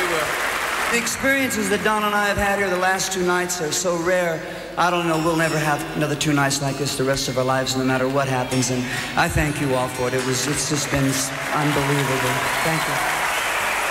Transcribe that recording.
will. The experiences that Don and I have had here the last 2 nights are so rare. I don't know, we'll never have another 2 nights like this the rest of our lives, no matter what happens. And I thank you all for it. It's just been unbelievable. Thank you.